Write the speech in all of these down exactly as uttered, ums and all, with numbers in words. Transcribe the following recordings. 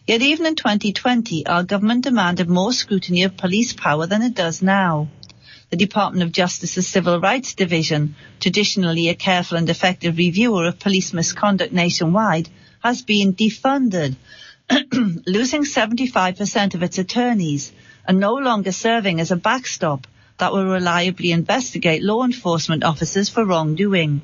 Yet even in twenty twenty, our government demanded more scrutiny of police power than it does now. The Department of Justice's Civil Rights Division, traditionally a careful and effective reviewer of police misconduct nationwide, has been defunded, losing seventy-five percent of its attorneys and no longer serving as a backstop that will reliably investigate law enforcement officers for wrongdoing.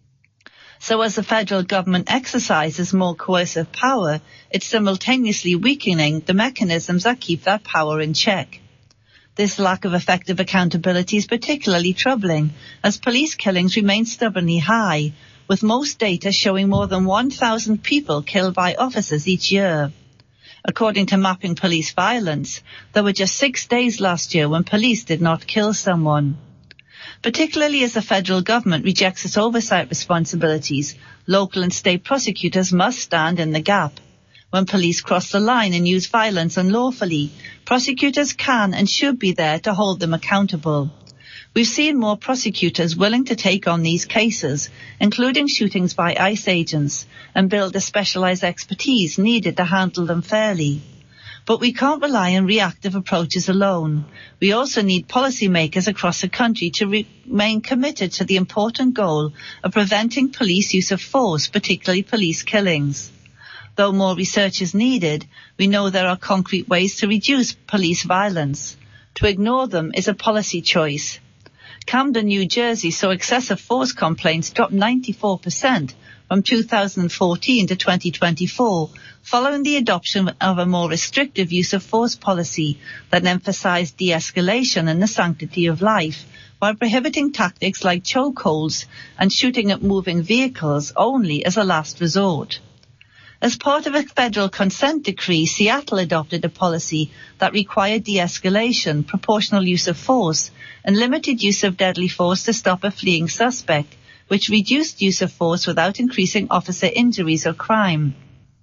So as the federal government exercises more coercive power, it's simultaneously weakening the mechanisms that keep that power in check. This lack of effective accountability is particularly troubling, as police killings remain stubbornly high, with most data showing more than one thousand people killed by officers each year. According to Mapping Police Violence, there were just six days last year when police did not kill someone. Particularly as the federal government rejects its oversight responsibilities, local and state prosecutors must stand in the gap. When police cross the line and use violence unlawfully, prosecutors can and should be there to hold them accountable. We've seen more prosecutors willing to take on these cases, including shootings by ICE agents, and build the specialized expertise needed to handle them fairly. But we can't rely on reactive approaches alone. We also need policymakers across the country to remain committed to the important goal of preventing police use of force, particularly police killings. Though more research is needed, we know there are concrete ways to reduce police violence. To ignore them is a policy choice. Camden, New Jersey saw excessive force complaints drop ninety-four percent from two thousand fourteen to twenty twenty-four, following the adoption of a more restrictive use of force policy that emphasized de-escalation and the sanctity of life, while prohibiting tactics like chokeholds and shooting at moving vehicles only as a last resort. As part of a federal consent decree, Seattle adopted a policy that required de-escalation, proportional use of force, and limited use of deadly force to stop a fleeing suspect, which reduced use of force without increasing officer injuries or crime.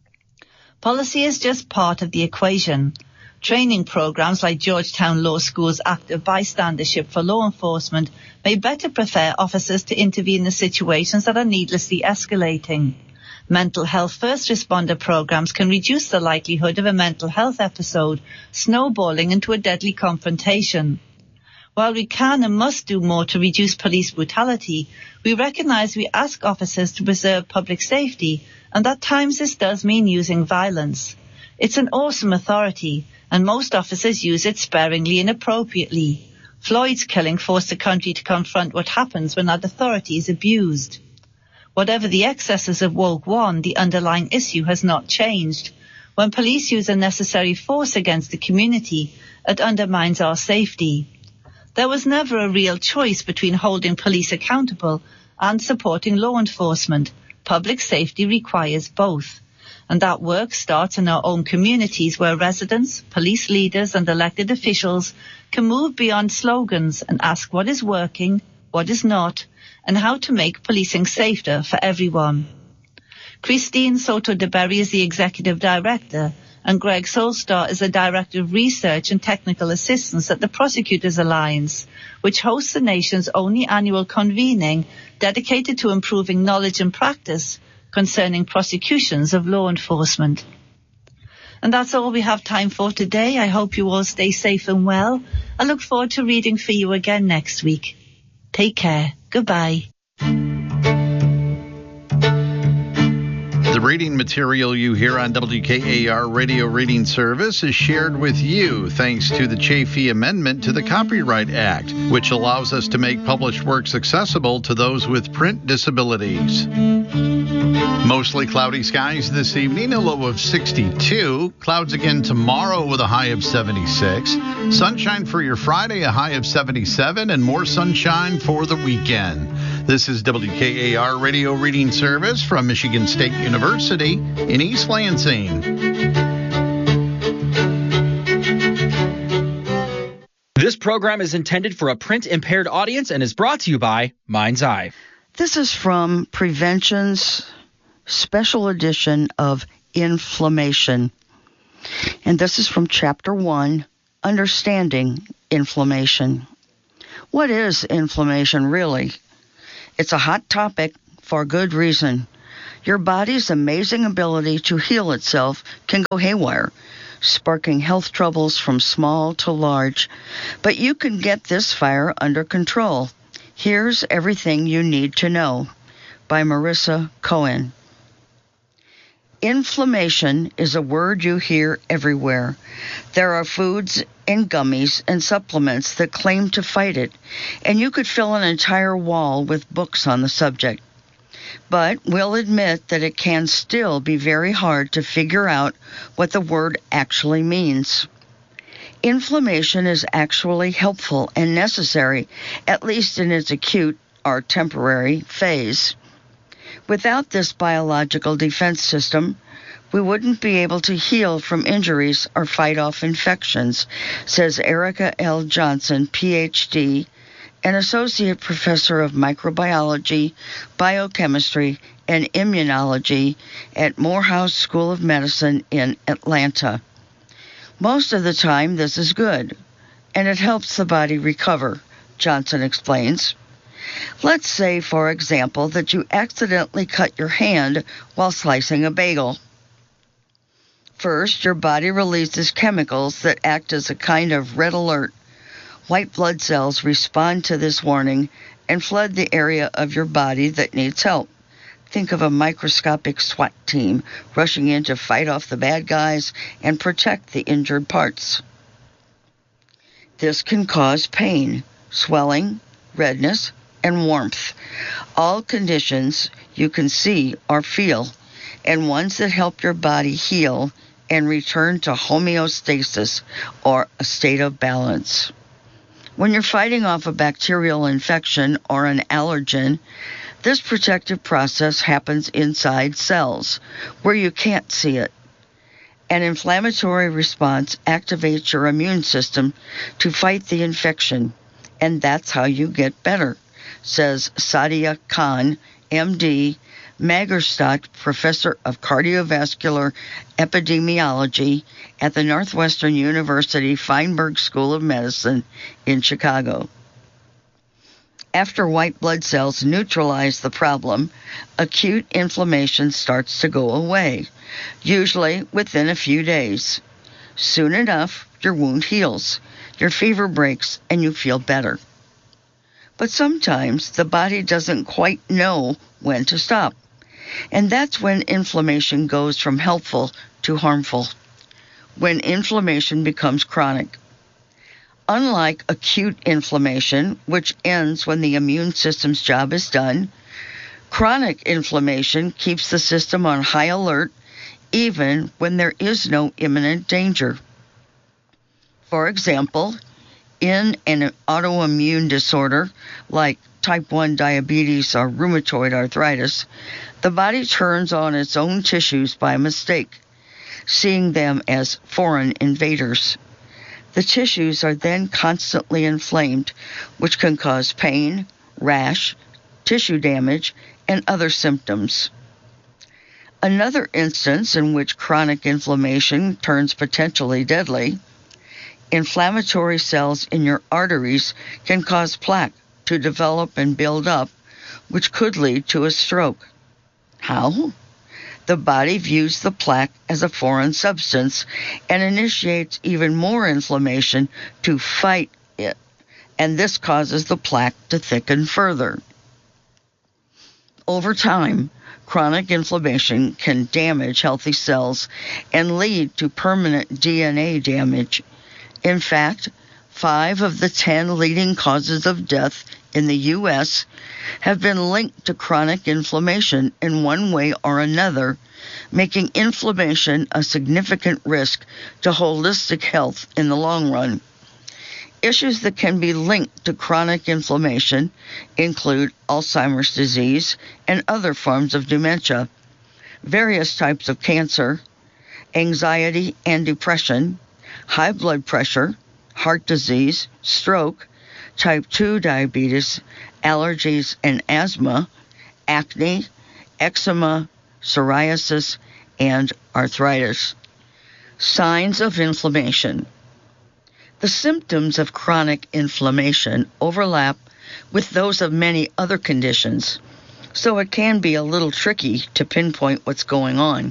Policy is just part of the equation. Training programs like Georgetown Law School's active bystandership for law enforcement may better prepare officers to intervene in situations that are needlessly escalating. Mental health first responder programs can reduce the likelihood of a mental health episode snowballing into a deadly confrontation. While we can and must do more to reduce police brutality, we recognize we ask officers to preserve public safety, and at times this does mean using violence. It's an awesome authority, and most officers use it sparingly and appropriately. Floyd's killing forced the country to confront what happens when that authority is abused. Whatever the excesses of Woke One, the underlying issue has not changed. When police use unnecessary force against the community, it undermines our safety. There was never a real choice between holding police accountable and supporting law enforcement. Public safety requires both. And that work starts in our own communities, where residents, police leaders and elected officials can move beyond slogans and ask what is working, what is not, and how to make policing safer for everyone. Christine Soto de Berry is the Executive Director, and Greg Solstar is the Director of Research and Technical Assistance at the Prosecutors Alliance, which hosts the nation's only annual convening dedicated to improving knowledge and practice concerning prosecutions of law enforcement. And that's all we have time for today. I hope you all stay safe and well. I look forward to reading for you again next week. Take care. Goodbye. The reading material you hear on W K A R Radio Reading Service is shared with you thanks to the Chafee Amendment to the Copyright Act, which allows us to make published works accessible to those with print disabilities. Mostly cloudy skies this evening, a low of sixty-two. Clouds again tomorrow with a high of seventy-six. Sunshine for your Friday, a high of seventy-seven, and more sunshine for the weekend. This is W K A R Radio Reading Service from Michigan State University in East Lansing. This program is intended for a print-impaired audience and is brought to you by Mind's Eye. This is from Prevention's special edition of Inflammation. And this is from Chapter one, Understanding Inflammation. What is inflammation really? It's a hot topic for good reason. Your body's amazing ability to heal itself can go haywire, sparking health troubles from small to large. But you can get this fire under control. Here's Everything You Need to Know by Marissa Cohen. Inflammation is a word you hear everywhere. There are foods and gummies and supplements that claim to fight it, and you could fill an entire wall with books on the subject. But we'll admit that it can still be very hard to figure out what the word actually means. Inflammation is actually helpful and necessary, at least in its acute or temporary phase. Without this biological defense system, we wouldn't be able to heal from injuries or fight off infections, says Erica L. Johnson, P H D, an associate professor of microbiology, biochemistry, and immunology at Morehouse School of Medicine in Atlanta. Most of the time, this is good, and it helps the body recover, Johnson explains. Let's say, for example, that you accidentally cut your hand while slicing a bagel. First, your body releases chemicals that act as a kind of red alert. White blood cells respond to this warning and flood the area of your body that needs help. Think of a microscopic SWAT team rushing in to fight off the bad guys and protect the injured parts. This can cause pain, swelling, redness, and warmth, all conditions you can see or feel, and ones that help your body heal and return to homeostasis, or a state of balance. When you're fighting off a bacterial infection or an allergen, this protective process happens inside cells, where you can't see it. An inflammatory response activates your immune system to fight the infection, and that's how you get better, says Sadia Khan, M D, Magerstock Professor of Cardiovascular Epidemiology at the Northwestern University Feinberg School of Medicine in Chicago. After white blood cells neutralize the problem, acute inflammation starts to go away, usually within a few days. Soon enough, your wound heals, your fever breaks, and you feel better. But sometimes the body doesn't quite know when to stop. And that's when inflammation goes from helpful to harmful, when inflammation becomes chronic. Unlike acute inflammation, which ends when the immune system's job is done, chronic inflammation keeps the system on high alert even when there is no imminent danger. For example, in an autoimmune disorder like type one diabetes or rheumatoid arthritis, the body turns on its own tissues by mistake, seeing them as foreign invaders. The tissues are then constantly inflamed, which can cause pain, rash, tissue damage, and other symptoms. Another instance in which chronic inflammation turns potentially deadly, inflammatory cells in your arteries can cause plaque to develop and build up, which could lead to a stroke. How? The body views the plaque as a foreign substance and initiates even more inflammation to fight it, and this causes the plaque to thicken further. Over time, chronic inflammation can damage healthy cells and lead to permanent D N A damage. In fact, five of the ten leading causes of death in the U S have been linked to chronic inflammation in one way or another, making inflammation a significant risk to holistic health in the long run. Issues that can be linked to chronic inflammation include Alzheimer's disease and other forms of dementia, various types of cancer, anxiety and depression, high blood pressure, heart disease, stroke, type two diabetes, allergies and asthma, acne, eczema, psoriasis, and arthritis. Signs of inflammation. The symptoms of chronic inflammation overlap with those of many other conditions. so it can be a little tricky to pinpoint what's going on.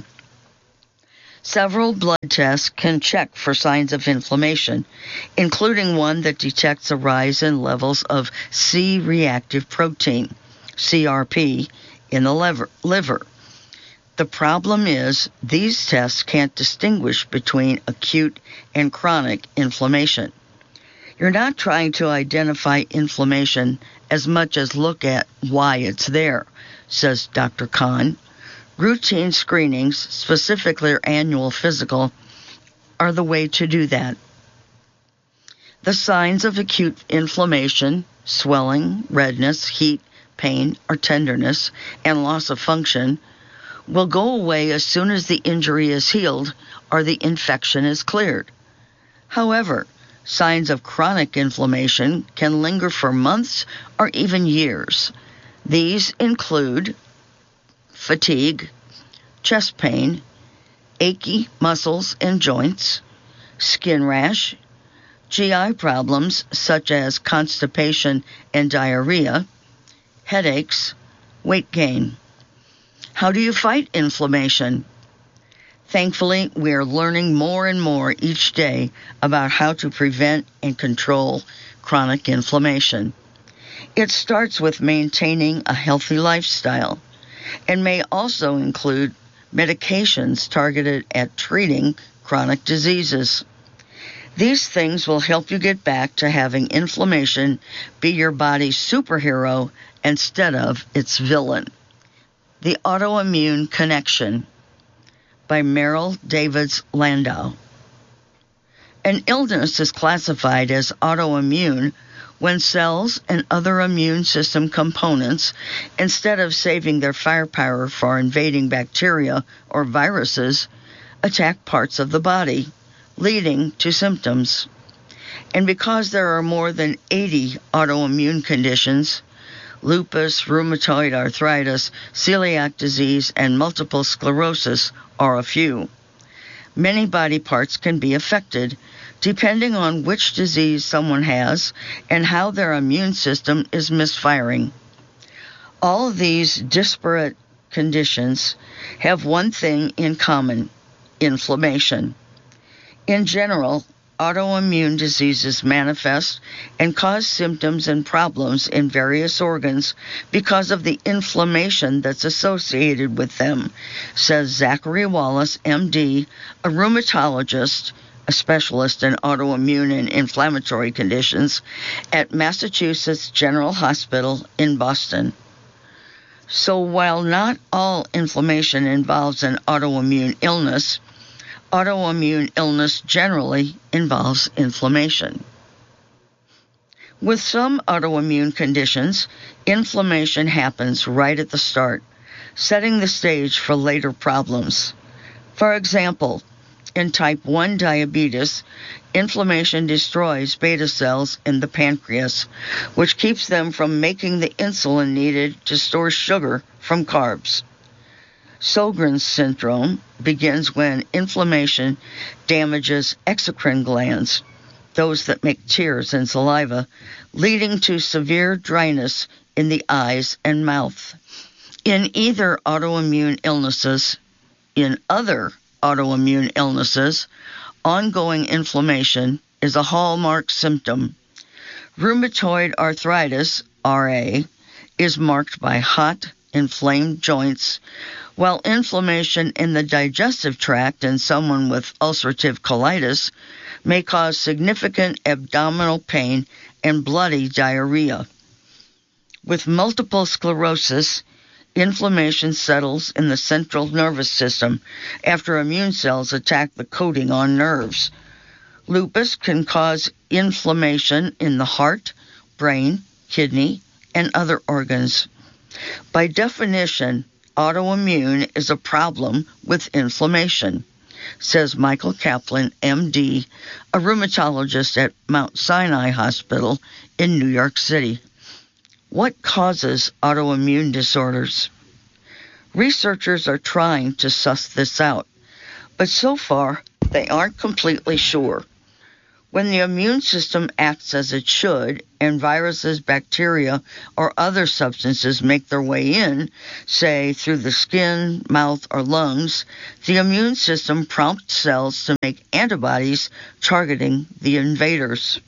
Several blood tests can check for signs of inflammation, including one that detects a rise in levels of C-reactive protein, C R P, in the liver. liver. The problem is these tests can't distinguish between acute and chronic inflammation. You're not trying to identify inflammation as much as look at why it's there, says Doctor Khan. Routine screenings, specifically your annual physical, are the way to do that. The signs of acute inflammation, swelling, redness, heat, pain, or tenderness, and loss of function will go away as soon as the injury is healed or the infection is cleared. However, signs of chronic inflammation can linger for months or even years. These include fatigue, chest pain, achy muscles and joints, skin rash, G I problems such as constipation and diarrhea, headaches, weight gain. How do you fight inflammation? Thankfully, we are learning more and more each day about how to prevent and control chronic inflammation. It starts with maintaining a healthy lifestyle and may also include medications targeted at treating chronic diseases. These things will help you get back to having inflammation be your body's superhero instead of its villain. The Autoimmune Connection by Merrill Davids Landau. An illness is classified as autoimmune when cells and other immune system components, instead of saving their firepower for invading bacteria or viruses, attack parts of the body, leading to symptoms. And because there are more than eighty autoimmune conditions, lupus, rheumatoid arthritis, celiac disease, and multiple sclerosis are a few. Many body parts can be affected, depending on which disease someone has and how their immune system is misfiring. All of these disparate conditions have one thing in common: inflammation. In general, autoimmune diseases manifest and cause symptoms and problems in various organs because of the inflammation that's associated with them, says Zachary Wallace, M D, a rheumatologist, a specialist in autoimmune and inflammatory conditions at Massachusetts General Hospital in Boston. So while not all inflammation involves an autoimmune illness, autoimmune illness generally involves inflammation. With some autoimmune conditions, inflammation happens right at the start, setting the stage for later problems. For example, in type one diabetes, inflammation destroys beta cells in the pancreas, which keeps them from making the insulin needed to store sugar from carbs. Sjogren's syndrome begins when inflammation damages exocrine glands, those that make tears and saliva, leading to severe dryness in the eyes and mouth. In either autoimmune illnesses, in other autoimmune illnesses, ongoing inflammation is a hallmark symptom. Rheumatoid arthritis, R A, is marked by hot, inflamed joints, while inflammation in the digestive tract in someone with ulcerative colitis may cause significant abdominal pain and bloody diarrhea. With multiple sclerosis, inflammation settles in the central nervous system after immune cells attack the coating on nerves. Lupus can cause inflammation in the heart, brain, kidney, and other organs. By definition, autoimmune is a problem with inflammation, says Michael Kaplan, M D, a rheumatologist at Mount Sinai Hospital in New York City. What causes autoimmune disorders? Researchers are trying to suss this out, but so far they aren't completely sure. When the immune system acts as it should, and viruses, bacteria, or other substances make their way in, say through the skin, mouth, or lungs, the immune system prompts cells to make antibodies targeting the invaders.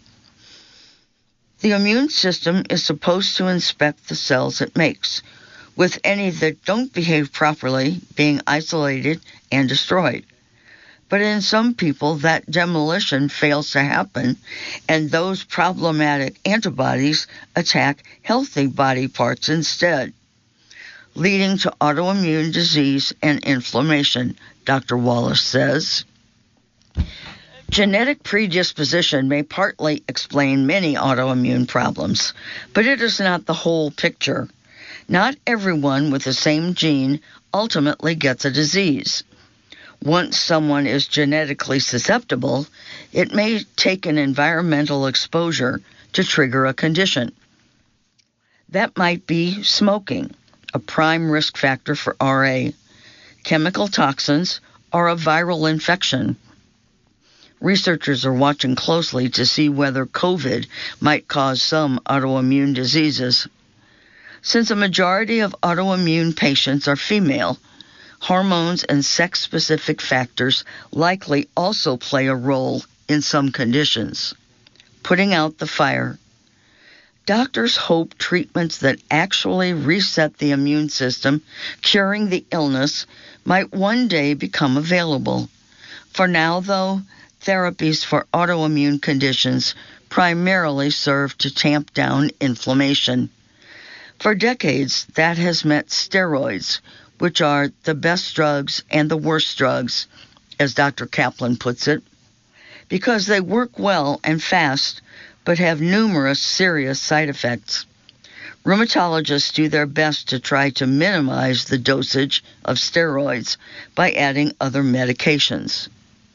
The immune system is supposed to inspect the cells it makes, with any that don't behave properly being isolated and destroyed. But in some people, that demolition fails to happen, and those problematic antibodies attack healthy body parts instead, leading to autoimmune disease and inflammation, Doctor Wallace says. Genetic predisposition may partly explain many autoimmune problems, but it is not the whole picture. Not everyone with the same gene ultimately gets a disease. Once someone is genetically susceptible, it may take an environmental exposure to trigger a condition. That might be smoking, a prime risk factor for R A, chemical toxins, or a viral infection. Researchers are watching closely to see whether COVID might cause some autoimmune diseases. Since a majority of autoimmune patients are female, hormones and sex-specific factors likely also play a role in some conditions. Putting out the fire. Doctors hope treatments that actually reset the immune system, curing the illness, might one day become available. For now, though, therapies for autoimmune conditions primarily serve to tamp down inflammation. For decades, that has meant steroids, which are the best drugs and the worst drugs, as Doctor Kaplan puts it, because they work well and fast, but have numerous serious side effects. Rheumatologists do their best to try to minimize the dosage of steroids by adding other medications.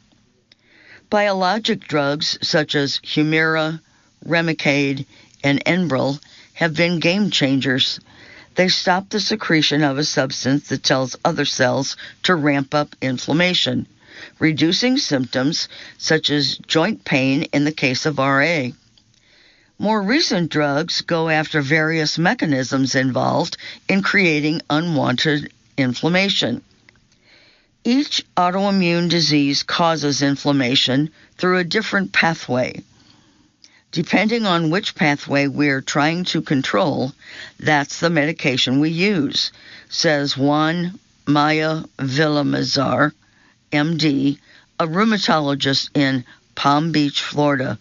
Biologic drugs such as Humira, Remicade, and Enbrel have been game changers. They stop the secretion of a substance that tells other cells to ramp up inflammation, reducing symptoms such as joint pain in the case of R A. More recent drugs go after various mechanisms involved in creating unwanted inflammation. Each autoimmune disease causes inflammation through a different pathway. Depending on which pathway we're trying to control, that's the medication we use, says Juan Maya Villamizar, M D, a rheumatologist in Palm Beach, Florida.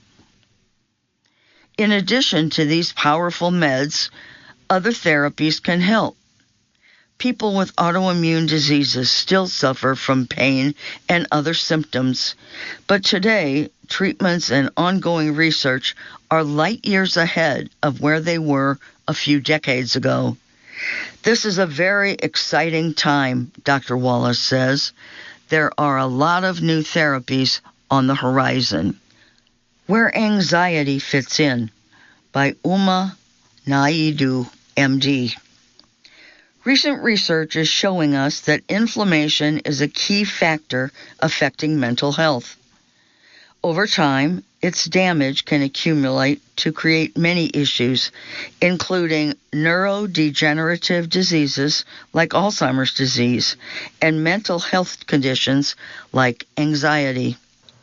In addition to these powerful meds, other therapies can help. People with autoimmune diseases still suffer from pain and other symptoms, but today, treatments and ongoing research are light years ahead of where they were a few decades ago. This is a very exciting time, Doctor Wallace says. There are a lot of new therapies on the horizon. Where Anxiety Fits In, by Uma Naidu, M D. Recent research is showing us that inflammation is a key factor affecting mental health. Over time, its damage can accumulate to create many issues, including neurodegenerative diseases like Alzheimer's disease and mental health conditions like anxiety.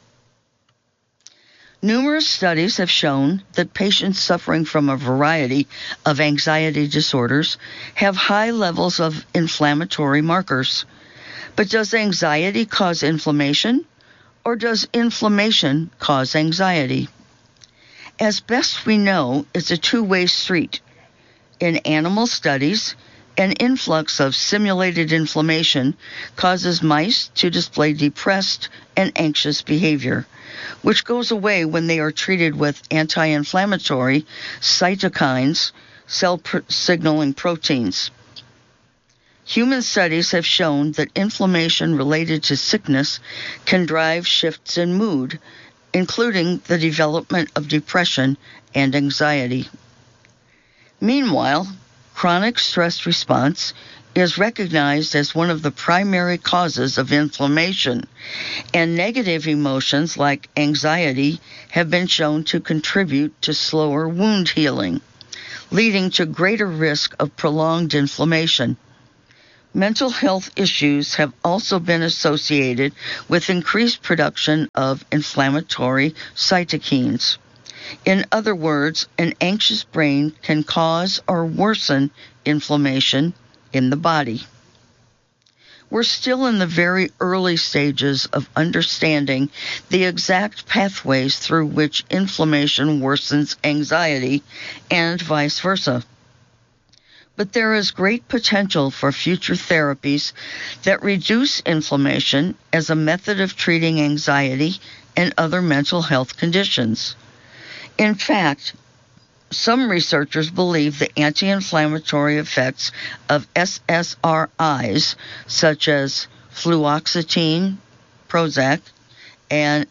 Numerous studies have shown that patients suffering from a variety of anxiety disorders have high levels of inflammatory markers. But does anxiety cause inflammation, or does inflammation cause anxiety? As best we know, it's a two-way street. In animal studies, an influx of simulated inflammation causes mice to display depressed and anxious behavior, which goes away when they are treated with anti-inflammatory cytokines, cell pr- signaling proteins. Human studies have shown that inflammation related to sickness can drive shifts in mood, including the development of depression and anxiety. Meanwhile, chronic stress response is recognized as one of the primary causes of inflammation, and negative emotions like anxiety have been shown to contribute to slower wound healing, leading to greater risk of prolonged inflammation. Mental health issues have also been associated with increased production of inflammatory cytokines. In other words, an anxious brain can cause or worsen inflammation in the body. We're still in the very early stages of understanding the exact pathways through which inflammation worsens anxiety and vice versa. But there is great potential for future therapies that reduce inflammation as a method of treating anxiety and other mental health conditions. In fact, some researchers believe the anti-inflammatory effects of S S R Is, such as fluoxetine, Prozac, and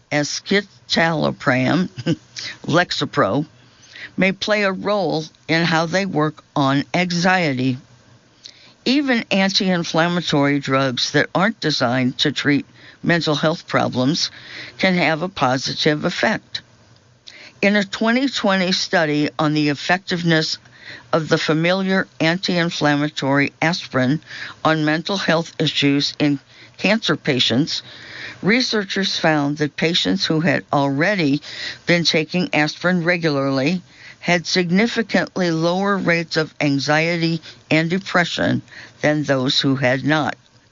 escitalopram, Lexapro, may play a role in how they work on anxiety. Even anti-inflammatory drugs that aren't designed to treat mental health problems can have a positive effect. In a twenty twenty study on the effectiveness of the familiar anti-inflammatory aspirin on mental health issues in cancer patients, researchers found that patients who had already been taking aspirin regularly had significantly lower rates of anxiety and depression than those who had not.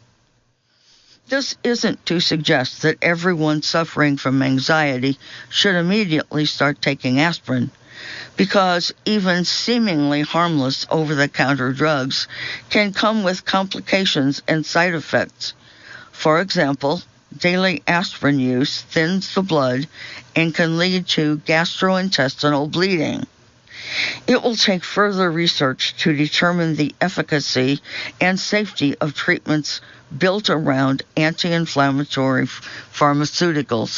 This isn't to suggest that everyone suffering from anxiety should immediately start taking aspirin, because even seemingly harmless over-the-counter drugs can come with complications and side effects. For example, daily aspirin use thins the blood and can lead to gastrointestinal bleeding. It will take further research to determine the efficacy and safety of treatments built around anti-inflammatory pharmaceuticals.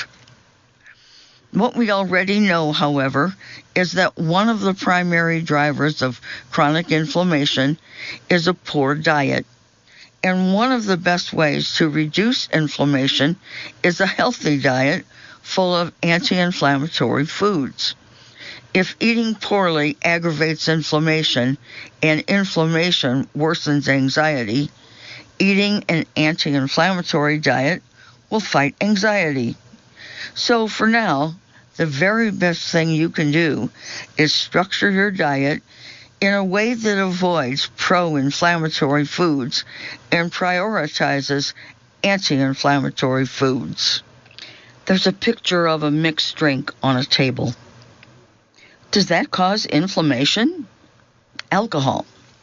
What we already know, however, is that one of the primary drivers of chronic inflammation is a poor diet. And one of the best ways to reduce inflammation is a healthy diet full of anti-inflammatory foods. If eating poorly aggravates inflammation and inflammation worsens anxiety, eating an anti-inflammatory diet will fight anxiety. So for now, the very best thing you can do is structure your diet in a way that avoids pro-inflammatory foods and prioritizes anti-inflammatory foods. There's a picture of a mixed drink on a table. Does that cause inflammation? Alcohol.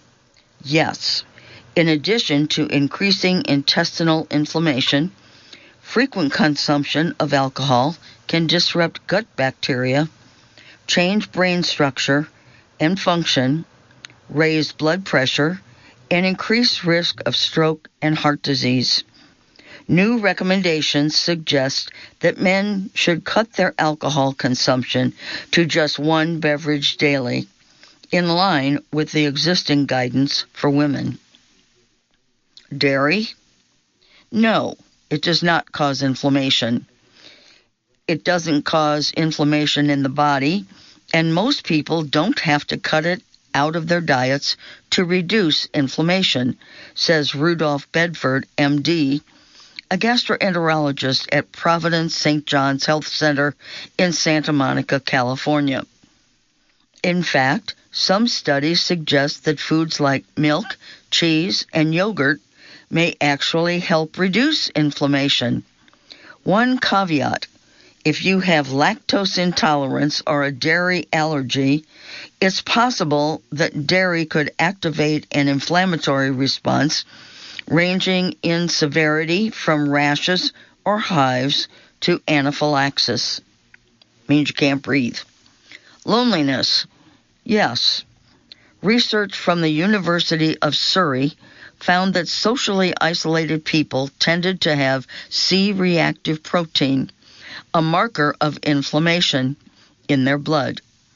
Yes. In addition to increasing intestinal inflammation, frequent consumption of alcohol can disrupt gut bacteria, change brain structure and function, raise blood pressure, and increase risk of stroke and heart disease. New recommendations suggest that men should cut their alcohol consumption to just one beverage daily, in line with the existing guidance for women. Dairy? No, it does not cause inflammation. It doesn't cause inflammation in the body, and most people don't have to cut it out of their diets to reduce inflammation, says Rudolph Bedford, M D, a gastroenterologist at Providence Saint John's Health Center in Santa Monica, California. In fact, some studies suggest that foods like milk, cheese, and yogurt may actually help reduce inflammation. One caveat: if you have lactose intolerance or a dairy allergy, it's possible that dairy could activate an inflammatory response ranging in severity from rashes or hives to anaphylaxis. Means you can't breathe. Loneliness. Yes. Research from the University of Surrey found that socially isolated people tended to have C-reactive protein, a marker of inflammation, in their blood.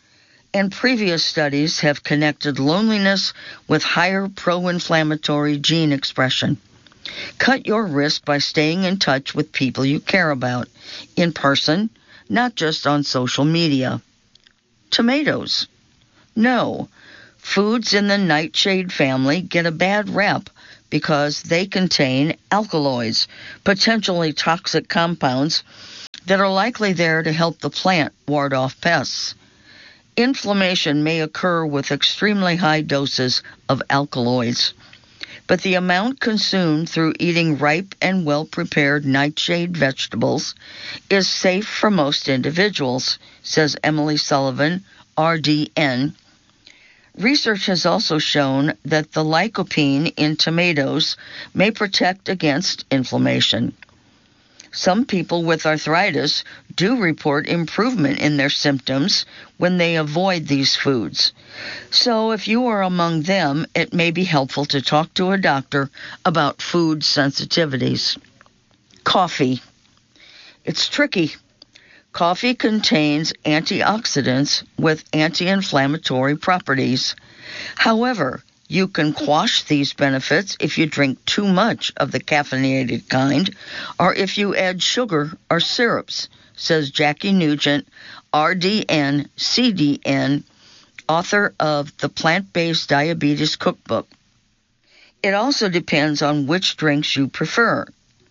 And previous studies have connected loneliness with higher pro-inflammatory gene expression. Cut your risk by staying in touch with people you care about, in person, not just on social media. Tomatoes. No, foods in the nightshade family get a bad rap because they contain alkaloids, potentially toxic compounds that are likely there to help the plant ward off pests. Inflammation may occur with extremely high doses of alkaloids, but the amount consumed through eating ripe and well-prepared nightshade vegetables is safe for most individuals, says Emily Sullivan, R D N. Research has also shown that the lycopene in tomatoes may protect against inflammation. Some people with arthritis do report improvement in their symptoms when they avoid these foods. So if you are among them, it may be helpful to talk to a doctor about food sensitivities. Coffee. It's tricky. Coffee contains antioxidants with anti-inflammatory properties. However, you can quash these benefits if you drink too much of the caffeinated kind or if you add sugar or syrups, says Jackie Nugent, R D N C D N, author of the Plant-Based Diabetes Cookbook. It also depends on which drinks you prefer.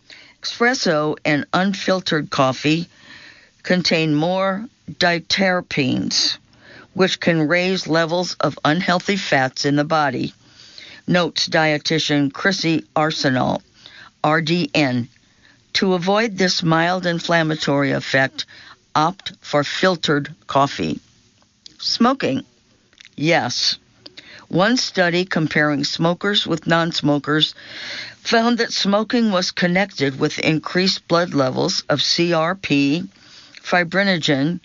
Espresso and unfiltered coffee contain more diterpenes, which can raise levels of unhealthy fats in the body, notes dietitian Chrissy Arsenault, R D N. To avoid this mild inflammatory effect, opt for filtered coffee. Smoking. Yes. One study comparing smokers with non-smokers found that smoking was connected with increased blood levels of C R P, fibrinogen,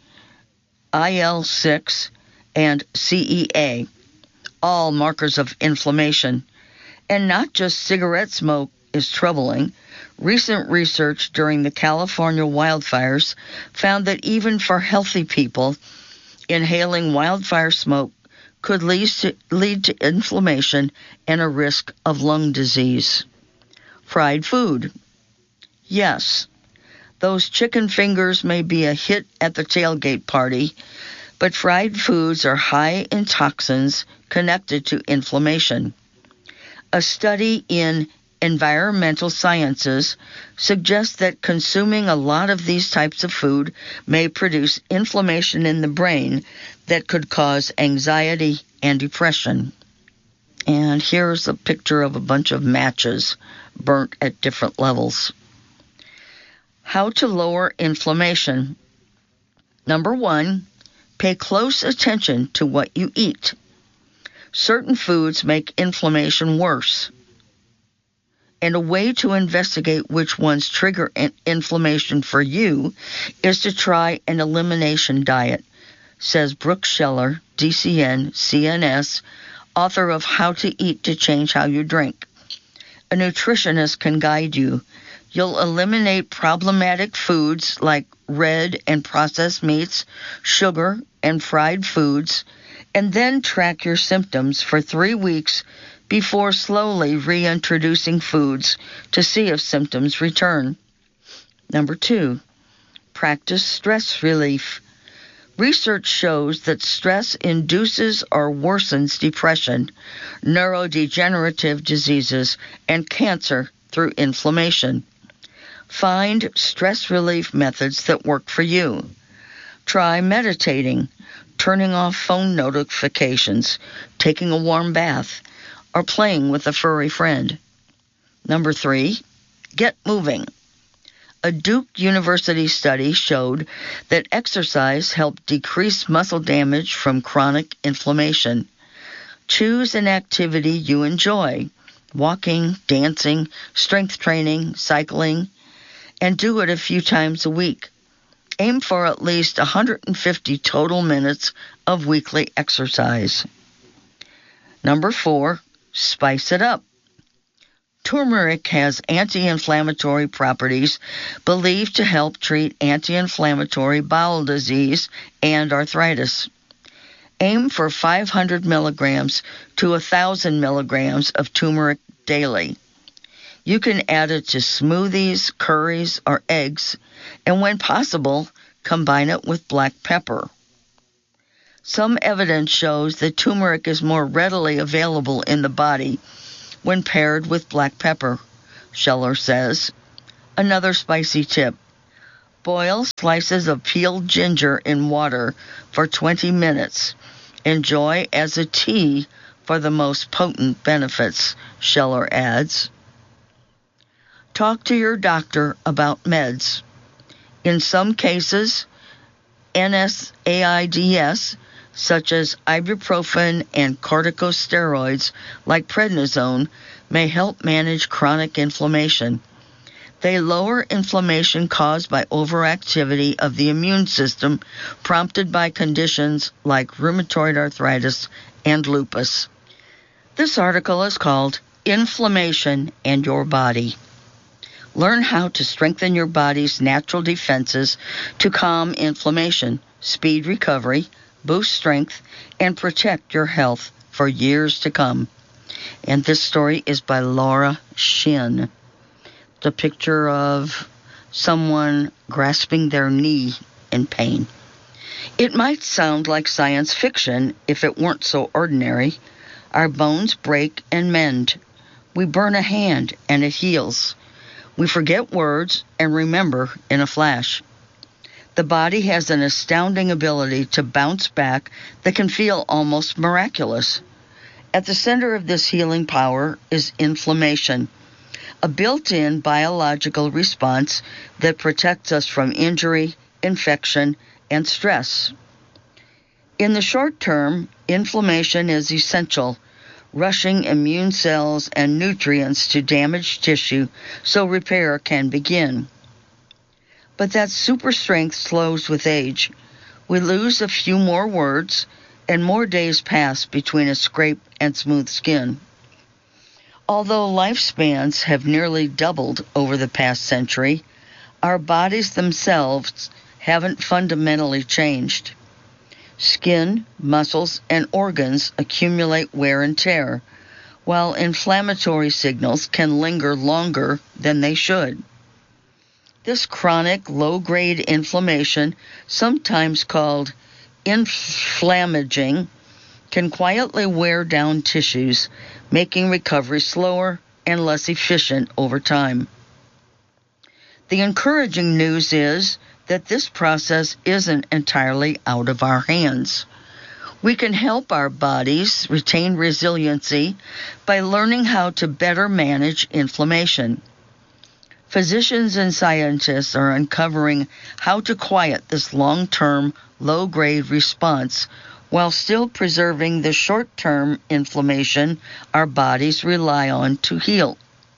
I L six, and C E A, all markers of inflammation. And not just cigarette smoke is troubling. Recent research during the California wildfires found that even for healthy people, inhaling wildfire smoke could lead to, lead to inflammation and a risk of lung disease. Fried food. Yes, those chicken fingers may be a hit at the tailgate party, but fried foods are high in toxins connected to inflammation. A study in Environmental Sciences suggests that consuming a lot of these types of food may produce inflammation in the brain that could cause anxiety and depression. And here's a picture of a bunch of matches burnt at different levels. How to lower inflammation. Number one, pay close attention to what you eat. Certain foods make inflammation worse. And a way to investigate which ones trigger inflammation for you is to try an elimination diet, says Brooke Scheller, D C N, C N S, author of How to Eat to Change How You Drink. A nutritionist can guide you. You'll eliminate problematic foods like red and processed meats, sugar, and fried foods, and then track your symptoms for three weeks before slowly reintroducing foods to see if symptoms return. Number two, practice stress relief. Research shows that stress induces or worsens depression, neurodegenerative diseases, and cancer through inflammation. Find stress relief methods that work for you. Try meditating, turning off phone notifications, taking a warm bath, or playing with a furry friend. Number three, get moving. A Duke University study showed that exercise helped decrease muscle damage from chronic inflammation. Choose an activity you enjoy, walking, dancing, strength training, cycling, and do it a few times a week. Aim for at least one hundred fifty total minutes of weekly exercise. Number four, spice it up. Turmeric has anti-inflammatory properties believed to help treat anti-inflammatory bowel disease and arthritis. Aim for five hundred milligrams to one thousand milligrams of turmeric daily. You can add it to smoothies, curries, or eggs, and when possible, combine it with black pepper. Some evidence shows that turmeric is more readily available in the body when paired with black pepper, Scheller says. Another spicy tip: boil slices of peeled ginger in water for twenty minutes. Enjoy as a tea for the most potent benefits, Scheller adds. Talk to your doctor about meds. In some cases, N SAIDs, such as ibuprofen and corticosteroids like prednisone, may help manage chronic inflammation. They lower inflammation caused by overactivity of the immune system prompted by conditions like rheumatoid arthritis and lupus. This article is called Inflammation and Your Body. Learn how to strengthen your body's natural defenses to calm inflammation, speed recovery, boost strength, and protect your health for years to come. And this story is by Laura Shin. The picture of someone grasping their knee in pain. It might sound like science fiction if it weren't so ordinary. Our bones break and mend. We burn a hand and it heals. We forget words and remember in a flash. The body has an astounding ability to bounce back that can feel almost miraculous. At the center of this healing power is inflammation, a built-in biological response that protects us from injury, infection, and stress. In the short term, inflammation is essential, rushing immune cells and nutrients to damaged tissue so repair can begin. But that super strength slows with age. We lose a few more words, and more days pass between a scrape and smooth skin. Although lifespans have nearly doubled over the past century, our bodies themselves haven't fundamentally changed. Skin, muscles, and organs accumulate wear and tear, while inflammatory signals can linger longer than they should. This chronic low-grade inflammation, sometimes called inflammaging, can quietly wear down tissues, making recovery slower and less efficient over time. The encouraging news is that this process isn't entirely out of our hands. We can help our bodies retain resiliency by learning how to better manage inflammation. Physicians and scientists are uncovering how to quiet this long-term, low-grade response while still preserving the short-term inflammation our bodies rely on to heal.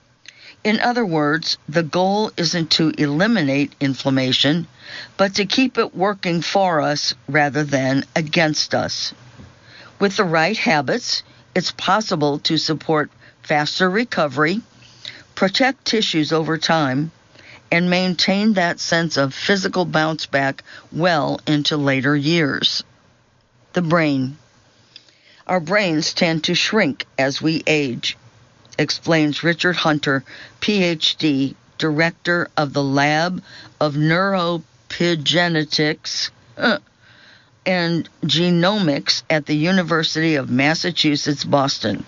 In other words, the goal isn't to eliminate inflammation, but to keep it working for us rather than against us. With the right habits, it's possible to support faster recovery, protect tissues over time, and maintain that sense of physical bounce back well into later years. The brain. Our brains tend to shrink as we age, explains Richard Hunter, P H D, Director of the Lab of Neuroepigenetics uh, and Genomics at the University of Massachusetts, Boston.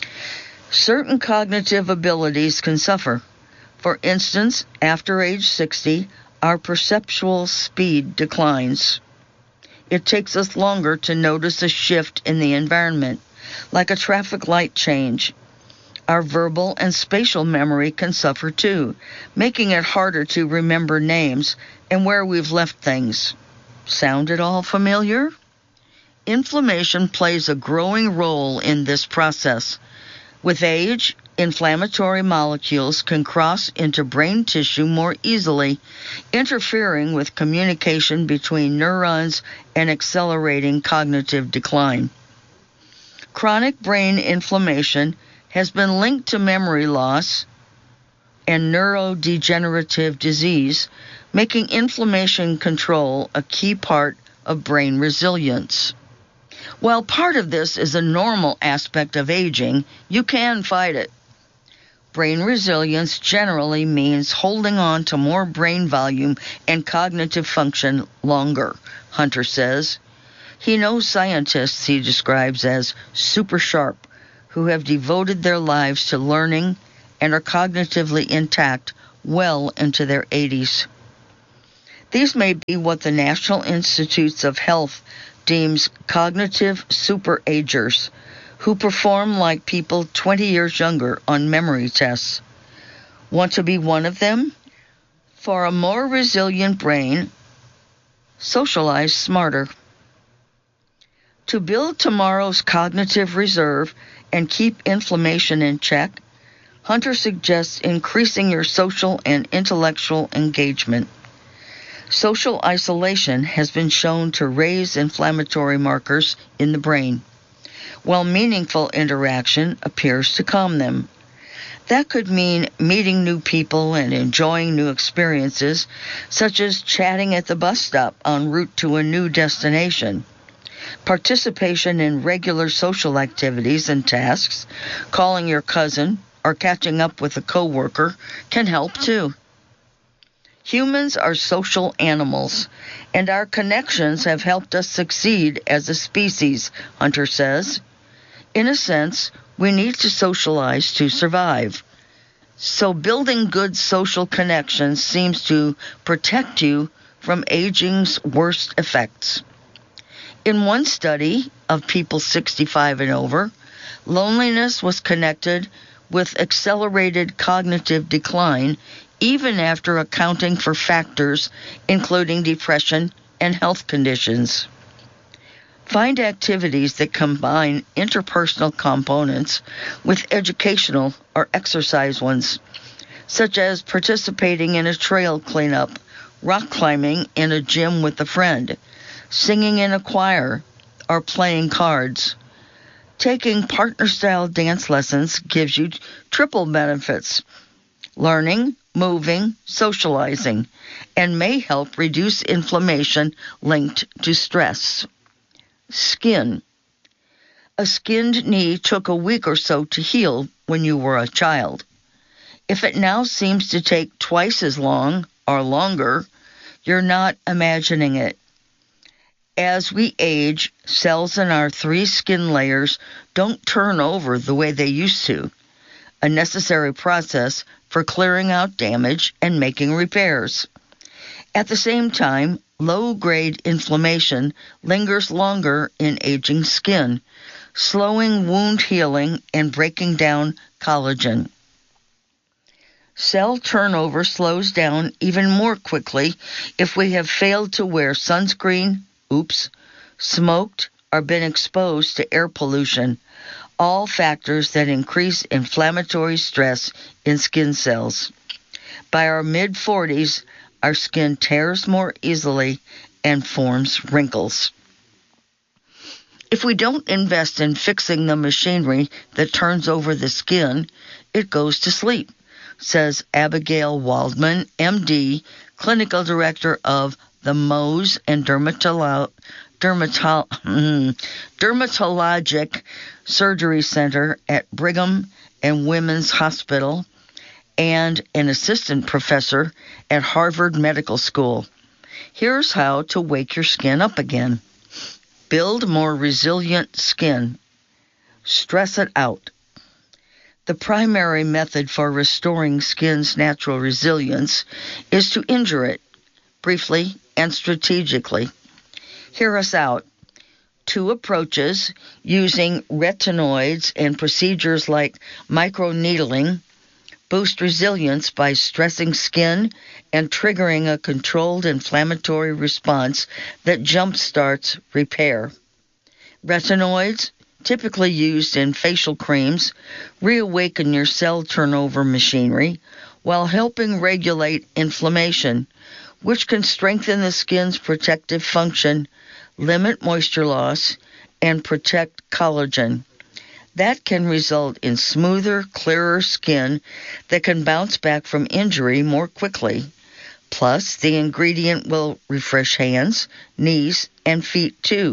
Certain cognitive abilities can suffer. For instance, after age sixty, our perceptual speed declines. It takes us longer to notice a shift in the environment, like a traffic light change. Our verbal and spatial memory can suffer too, making it harder to remember names and where we've left things. Sound at all familiar? Inflammation plays a growing role in this process. With age, inflammatory molecules can cross into brain tissue more easily, interfering with communication between neurons and accelerating cognitive decline. Chronic brain inflammation has been linked to memory loss and neurodegenerative disease, making inflammation control a key part of brain resilience. While part of this is a normal aspect of aging, you can fight it. Brain resilience generally means holding on to more brain volume and cognitive function longer, Hunter says. He knows scientists he describes as super sharp, who have devoted their lives to learning and are cognitively intact well into their eighties. These may be what the National Institutes of Health deems cognitive superagers, who perform like people twenty years younger on memory tests. Want to be one of them? For a more resilient brain, socialize smarter. To build tomorrow's cognitive reserve and keep inflammation in check, Hunter suggests increasing your social and intellectual engagement. Social isolation has been shown to raise inflammatory markers in the brain, while meaningful interaction appears to calm them. That could mean meeting new people and enjoying new experiences, such as chatting at the bus stop en route to a new destination. Participation in regular social activities and tasks, calling your cousin, or catching up with a coworker can help too. Humans are social animals, and our connections have helped us succeed as a species, Hunter says. In a sense, we need to socialize to survive. So building good social connections seems to protect you from aging's worst effects. In one study of people sixty-five and over, loneliness was connected with accelerated cognitive decline even after accounting for factors including depression and health conditions. Find activities that combine interpersonal components with educational or exercise ones, such as participating in a trail cleanup, rock climbing in a gym with a friend, singing in a choir, or playing cards. Taking partner-style dance lessons gives you triple benefits: learning, moving, socializing, and may help reduce inflammation linked to stress. Skin. A skinned knee took a week or so to heal when you were a child. If it now seems to take twice as long or longer, you're not imagining it. As we age, cells in our three skin layers don't turn over the way they used to, a necessary process for clearing out damage and making repairs. At the same time, low-grade inflammation lingers longer in aging skin, slowing wound healing and breaking down collagen. Cell turnover slows down even more quickly if we have failed to wear sunscreen, oops, smoked, or been exposed to air pollution, all factors that increase inflammatory stress in skin cells. By our mid-forties, our skin tears more easily and forms wrinkles. If we don't invest in fixing the machinery that turns over the skin, it goes to sleep, says Abigail Waldman, M D, Clinical Director of the Mohs and Dermatolo- Dermatolo- Dermatologic Surgery Center at Brigham and Women's Hospital, and an assistant professor at Harvard Medical School. Here's how to wake your skin up again. Build more resilient skin. Stress it out. The primary method for restoring skin's natural resilience is to injure it, briefly and strategically. Hear us out. Two approaches using retinoids and procedures like microneedling boost resilience by stressing skin and triggering a controlled inflammatory response that jumpstarts repair. Retinoids, typically used in facial creams, reawaken your cell turnover machinery while helping regulate inflammation, which can strengthen the skin's protective function, limit moisture loss, and protect collagen. That can result in smoother, clearer skin that can bounce back from injury more quickly. Plus, the ingredient will refresh hands, knees, and feet too,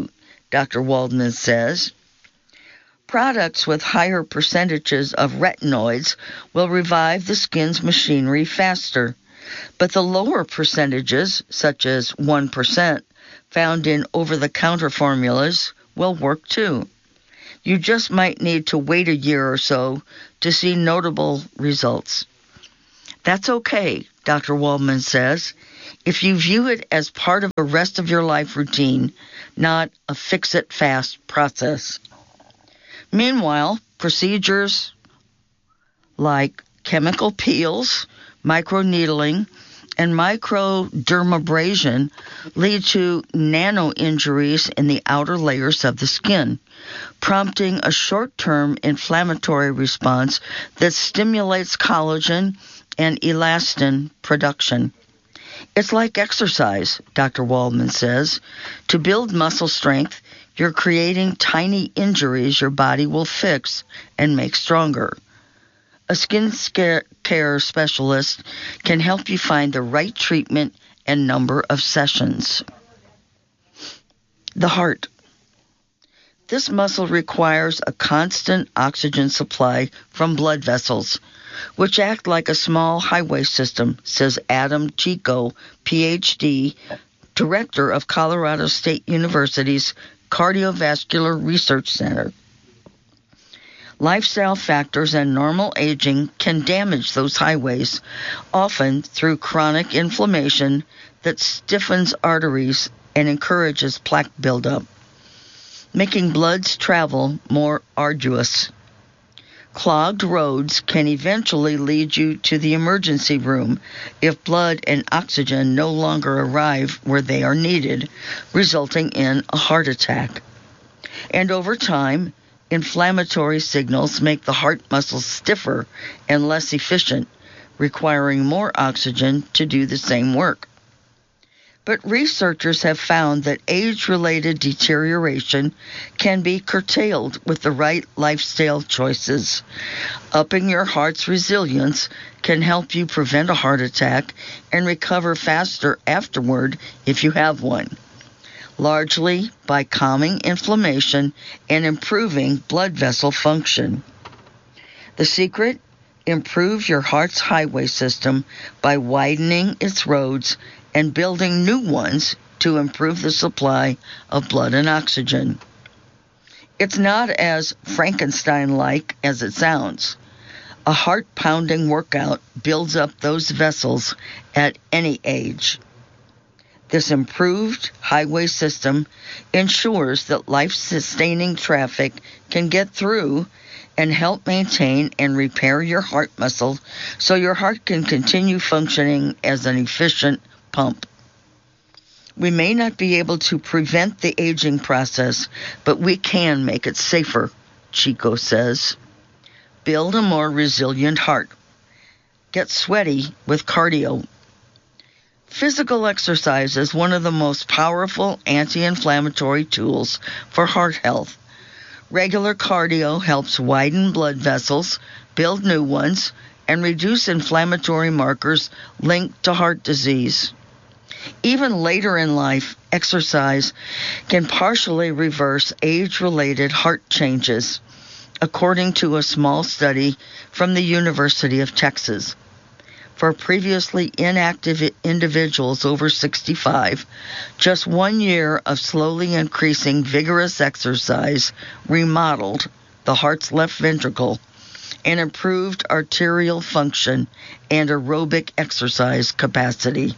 Doctor Waldman says. Products with higher percentages of retinoids will revive the skin's machinery faster, but the lower percentages, such as one percent, found in over-the-counter formulas will work too. You just might need to wait a year or so to see notable results. That's okay, Doctor Waldman says, if you view it as part of the rest of your life routine, not a fix-it-fast process. Meanwhile, procedures like chemical peels, microneedling, and microdermabrasion lead to nano-injuries in the outer layers of the skin, prompting a short-term inflammatory response that stimulates collagen and elastin production. It's like exercise, Doctor Waldman says. To build muscle strength, you're creating tiny injuries your body will fix and make stronger. A skin care specialist can help you find the right treatment and number of sessions. The heart. This muscle requires a constant oxygen supply from blood vessels, which act like a small highway system, says Adam Chico, P H D, director of Colorado State University's Cardiovascular Research Center. Lifestyle factors and normal aging can damage those highways, often through chronic inflammation that stiffens arteries and encourages plaque buildup, making blood's travel more arduous. Clogged roads can eventually lead you to the emergency room if blood and oxygen no longer arrive where they are needed, resulting in a heart attack. And over time, inflammatory signals make the heart muscles stiffer and less efficient, requiring more oxygen to do the same work. But researchers have found that age-related deterioration can be curtailed with the right lifestyle choices. Upping your heart's resilience can help you prevent a heart attack and recover faster afterward if you have one, largely by calming inflammation and improving blood vessel function. The secret? Improve your heart's highway system by widening its roads and building new ones to improve the supply of blood and oxygen. It's not as Frankenstein-like as it sounds. A heart-pounding workout builds up those vessels at any age. This improved highway system ensures that life-sustaining traffic can get through and help maintain and repair your heart muscle so your heart can continue functioning as an efficient pump. We may not be able to prevent the aging process, but we can make it safer, Chico says. Build a more resilient heart. Get sweaty with cardio. Physical exercise is one of the most powerful anti-inflammatory tools for heart health. Regular cardio helps widen blood vessels, build new ones, and reduce inflammatory markers linked to heart disease. Even later in life, exercise can partially reverse age-related heart changes, according to a small study from the University of Texas. For previously inactive individuals over sixty-five, just one year of slowly increasing vigorous exercise remodeled the heart's left ventricle and improved arterial function and aerobic exercise capacity.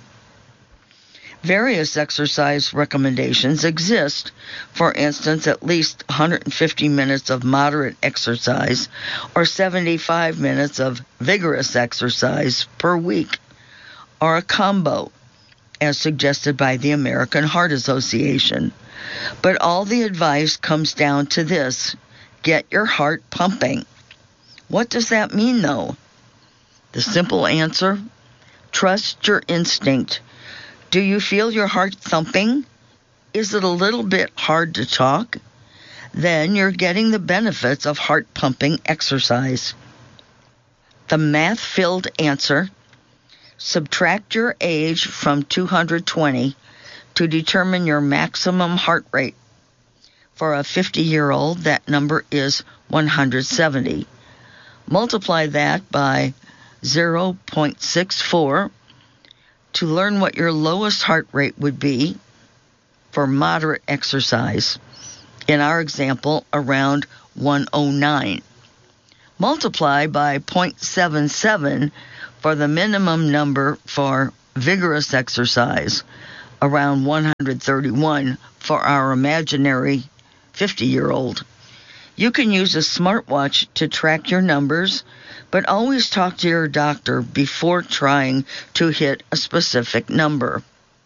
Various exercise recommendations exist, for instance, at least one hundred fifty minutes of moderate exercise or seventy-five minutes of vigorous exercise per week, or a combo, as suggested by the American Heart Association. But all the advice comes down to this: get your heart pumping. What does that mean, though? The simple answer: trust your instinct. Do you feel your heart thumping? Is it a little bit hard to talk? Then you're getting the benefits of heart pumping exercise. The math-filled answer: subtract your age from two hundred twenty to determine your maximum heart rate. For a fifty-year-old, that number is one hundred seventy. Multiply that by zero point six four to learn what your lowest heart rate would be for moderate exercise. In our example, around one oh nine. Multiply by zero point seven seven for the minimum number for vigorous exercise, around one hundred thirty-one for our imaginary fifty-year-old. You can use a smartwatch to track your numbers, but always talk to your doctor before trying to hit a specific number.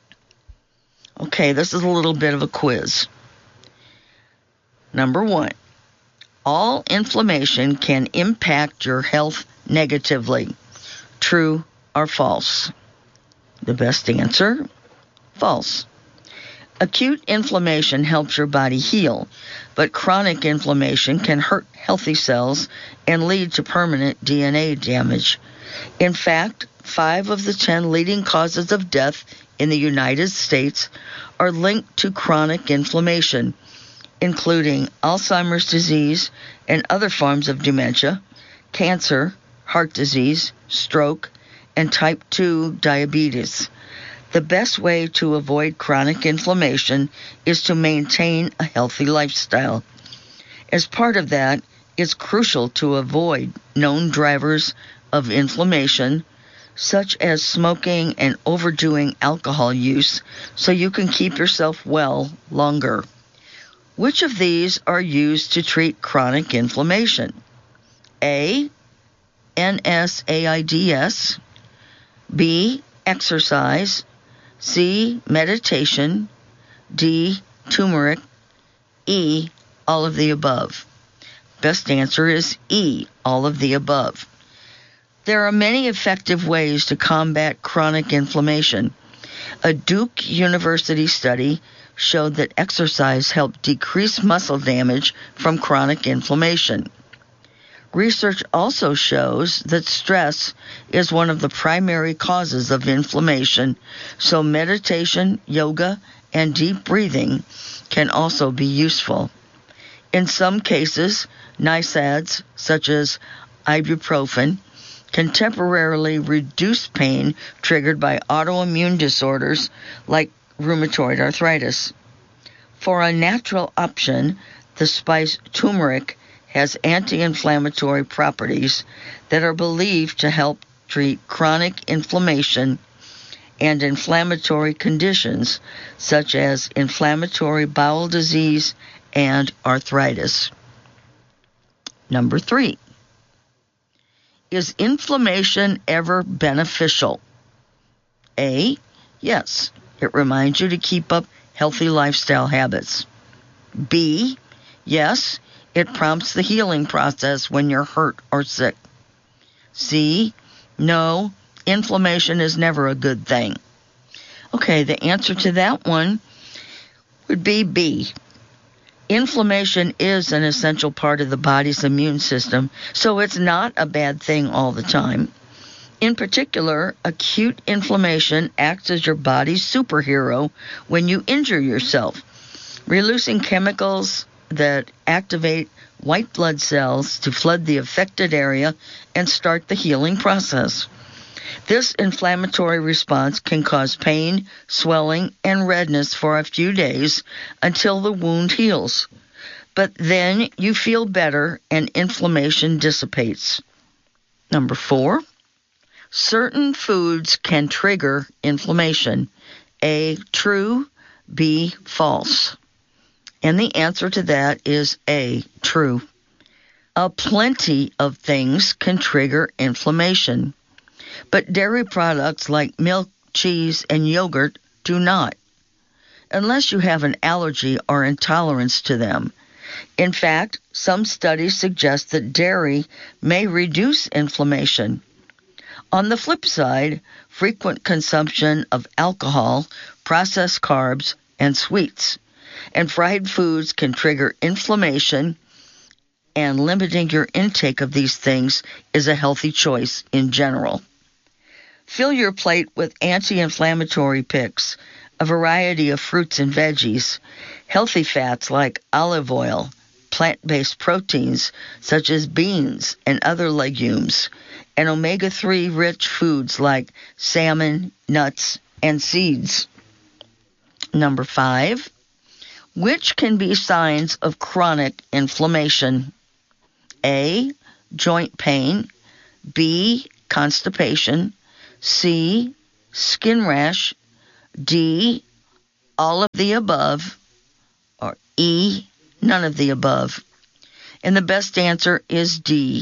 Okay, this is a little bit of a quiz. Number one, all inflammation can impact your health negatively. True or false? The best answer, false. Acute inflammation helps your body heal, but chronic inflammation can hurt healthy cells and lead to permanent D N A damage. In fact, five of the ten leading causes of death in the United States are linked to chronic inflammation, including Alzheimer's disease and other forms of dementia, cancer, heart disease, stroke, and type two diabetes. The best way to avoid chronic inflammation is to maintain a healthy lifestyle. As part of that, it's crucial to avoid known drivers of inflammation, such as smoking and overdoing alcohol use, so you can keep yourself well longer. Which of these are used to treat chronic inflammation? A, N SAIDs, B, exercise, C, meditation, D, turmeric, E, all of the above. Best answer is E, all of the above. There are many effective ways to combat chronic inflammation. A Duke University study showed that exercise helped decrease muscle damage from chronic inflammation. Research also shows that stress is one of the primary causes of inflammation, so meditation, yoga, and deep breathing can also be useful. In some cases, N SAIDs, such as ibuprofen, can temporarily reduce pain triggered by autoimmune disorders like rheumatoid arthritis. For a natural option, the spice turmeric has anti-inflammatory properties that are believed to help treat chronic inflammation and inflammatory conditions such as inflammatory bowel disease and arthritis. Number three, is inflammation ever beneficial? A, yes, it reminds you to keep up healthy lifestyle habits. B, yes, it prompts the healing process when you're hurt or sick. C, no, inflammation is never a good thing. Okay, the answer to that one would be B. Inflammation is an essential part of the body's immune system, so it's not a bad thing all the time. In particular, acute inflammation acts as your body's superhero when you injure yourself, releasing chemicals that activate white blood cells to flood the affected area and start the healing process. This inflammatory response can cause pain, swelling, and redness for a few days until the wound heals. But then you feel better and inflammation dissipates. Number four, certain foods can trigger inflammation. A, true, B, false. And the answer to that is A, true. A plenty of things can trigger inflammation, but dairy products like milk, cheese, and yogurt do not, unless you have an allergy or intolerance to them. In fact, some studies suggest that dairy may reduce inflammation. On the flip side, frequent consumption of alcohol, processed carbs, and sweets and fried foods can trigger inflammation, and limiting your intake of these things is a healthy choice in general. Fill your plate with anti-inflammatory picks, a variety of fruits and veggies, healthy fats like olive oil, plant-based proteins such as beans and other legumes, and omega three rich foods like salmon, nuts, and seeds. Number five, which can be signs of chronic inflammation? A, joint pain, B, constipation, C, skin rash, D, all of the above, or E, none of the above. And the best answer is D,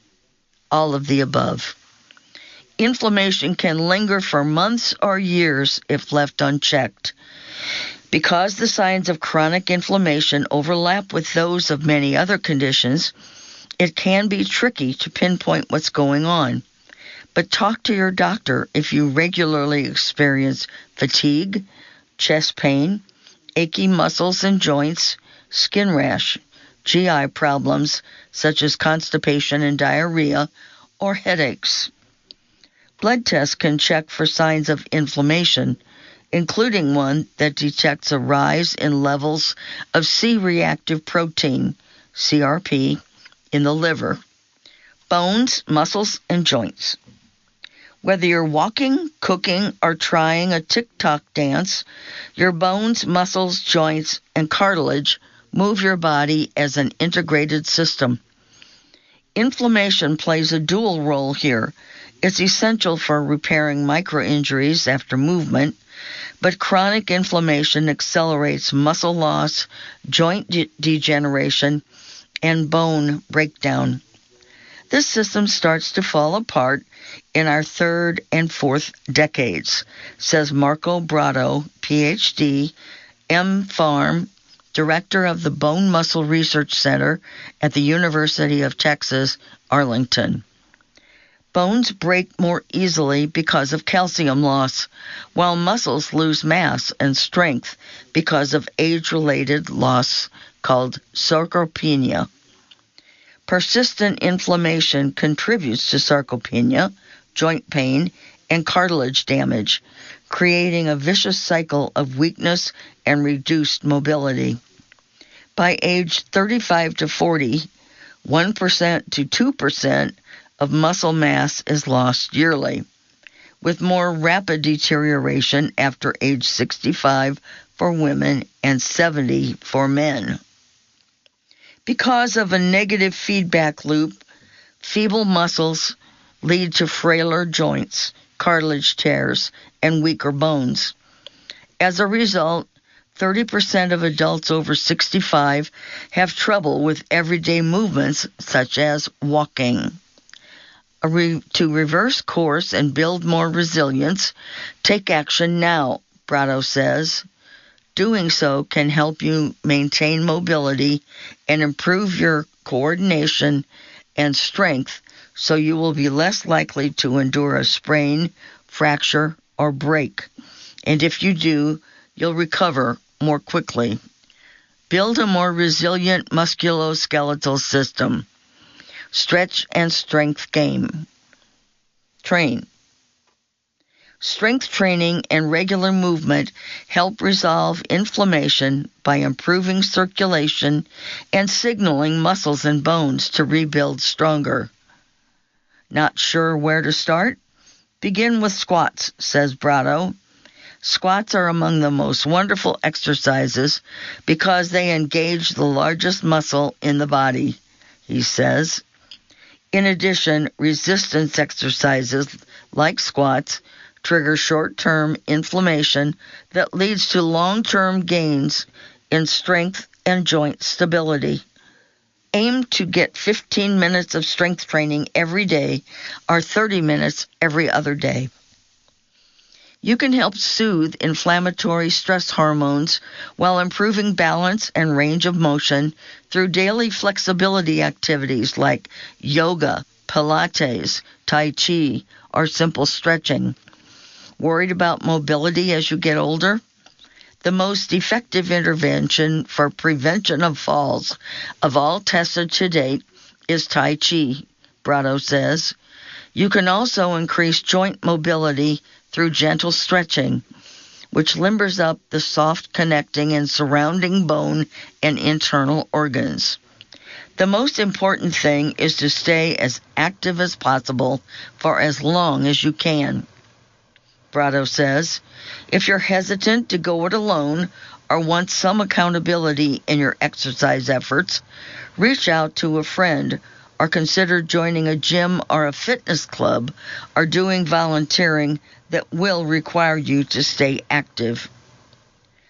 all of the above. Inflammation can linger for months or years if left unchecked. Because the signs of chronic inflammation overlap with those of many other conditions, it can be tricky to pinpoint what's going on. But talk to your doctor if you regularly experience fatigue, chest pain, achy muscles and joints, skin rash, G I problems such as constipation and diarrhea, or headaches. Blood tests can check for signs of inflammation, including one that detects a rise in levels of C-reactive protein, C R P, in the liver, bones, muscles, and joints. Whether you're walking, cooking, or trying a TikTok dance, your bones, muscles, joints, and cartilage move your body as an integrated system. Inflammation plays a dual role here. It's essential for repairing micro-injuries after movement, but chronic inflammation accelerates muscle loss, joint de- degeneration, and bone breakdown. This system starts to fall apart in our third and fourth decades, says Marco Brado, P H D, M Pharm, Director of the Bone Muscle Research Center at the University of Texas, Arlington. Bones break more easily because of calcium loss, while muscles lose mass and strength because of age-related loss called sarcopenia. Persistent inflammation contributes to sarcopenia, joint pain, and cartilage damage, creating a vicious cycle of weakness and reduced mobility. By age thirty-five to forty, one percent to two percent of muscle mass is lost yearly, with more rapid deterioration after age sixty-five for women and seventy for men. Because of a negative feedback loop, feeble muscles lead to frailer joints, cartilage tears, and weaker bones. As a result, thirty percent of adults over sixty-five have trouble with everyday movements such as walking. A re- to reverse course and build more resilience, take action now, Brado says. Doing so can help you maintain mobility and improve your coordination and strength, so you will be less likely to endure a sprain, fracture, or break. And if you do, you'll recover more quickly. Build a more resilient musculoskeletal system. Stretch and strength game. Train. Strength training and regular movement help resolve inflammation by improving circulation and signaling muscles and bones to rebuild stronger. Not sure where to start? Begin with squats, says Brado. Squats are among the most wonderful exercises because they engage the largest muscle in the body, he says. In addition, resistance exercises like squats trigger short-term inflammation that leads to long-term gains in strength and joint stability. Aim to get fifteen minutes of strength training every day or thirty minutes every other day. You can help soothe inflammatory stress hormones while improving balance and range of motion through daily flexibility activities like yoga, Pilates, Tai Chi, or simple stretching. Worried about mobility as you get older? The most effective intervention for prevention of falls of all tested to date is Tai Chi, Brado says. You can also increase joint mobility through gentle stretching. which limbers up the soft connecting and surrounding bone and internal organs. The most important thing is to stay as active as possible for as long as you can. Brotto says, if you're hesitant to go it alone or want some accountability in your exercise efforts, reach out to a friend or consider joining a gym or a fitness club or doing volunteering that will require you to stay active.